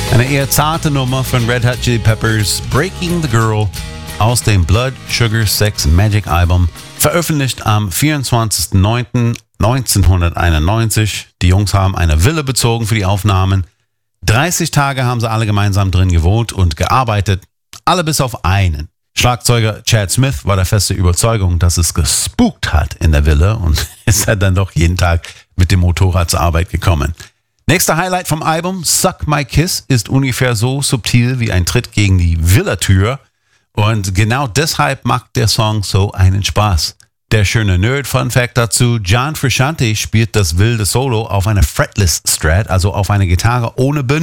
Eine eher zarte Nummer von Red Hot Chili Peppers, Breaking the Girl, aus dem Blood, Sugar, Sex, Magic Album, veröffentlicht am 24.09.1991. Die Jungs haben eine Villa bezogen für die Aufnahmen. 30 Tage haben sie alle gemeinsam drin gewohnt und gearbeitet, alle bis auf einen. Schlagzeuger Chad Smith war der feste Überzeugung, dass es gespukt hat in der Villa und ist halt dann doch jeden Tag mit dem Motorrad zur Arbeit gekommen. Nächster Highlight vom Album, Suck My Kiss, ist ungefähr so subtil wie ein Tritt gegen die Villatür. Und genau deshalb macht der Song so einen Spaß. Der schöne Nerd-Fun-Fact dazu, John Frusciante spielt das wilde Solo auf einer Fretless Strat, also auf einer Gitarre ohne Bündel.